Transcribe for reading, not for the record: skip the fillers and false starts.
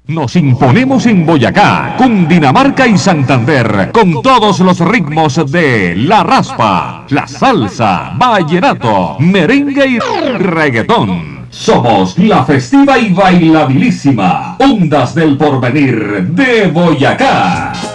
Nos imponemos en Boyacá, Cundinamarca y Santander, con todos los ritmos de la raspa, la salsa, vallenato, merengue y reggaetón. Somos la festiva y bailabilísima Ondas del Porvenir de Boyacá.